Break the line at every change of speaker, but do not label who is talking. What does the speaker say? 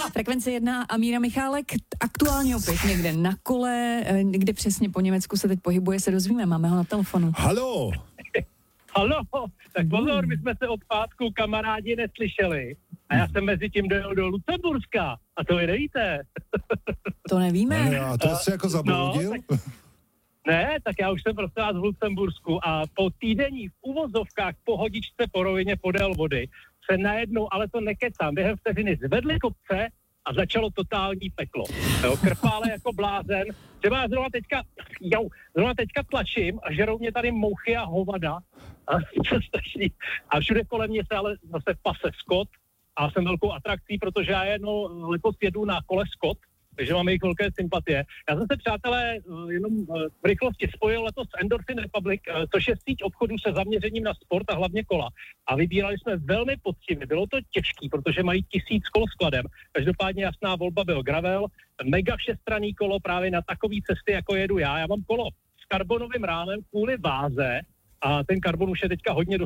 Frekvence 1 a Míra Michálek aktuálně opět někde na kole, kde přesně po Německu se teď pohybuje, se dozvíme, máme ho na telefonu.
Haló!
Haló, tak pozor, my jsme se od pátku kamarádi neslyšeli. A já jsem mezi tím dojel do Lucemburska. A to vy nevíte.
To nevíme.
No, a to jsi jako zabloudil?
No, ne, tak já už jsem prostě v Lucembursku a po týdení v uvozovkách pohodičce po rovině podél vody se najednou, ale to nekecám, během vteřiny zvedly kopce a začalo totální peklo. Jo, krpále jako blázen. Třeba zrovna teďka tlačím a žerou mě tady mouchy a hovada. A všude kolem mě se ale zase pase skot a jsem velkou atrakcí, protože já letos jedu na kole skot, takže mám jejich velké sympatie. Já jsem se, přátelé, jenom v rychlosti spojil letos s Endorphin Republic, což je síť obchodů se zaměřením na sport a hlavně kola. A vybírali jsme velmi poctivě. Bylo to těžký, protože mají 1000 kol skladem. Každopádně jasná volba byl gravel, mega všestranný kolo právě na takový cesty, jako jedu já. Já mám kolo s karbonovým rámem kvůli váze a ten karbon už je teďka hodně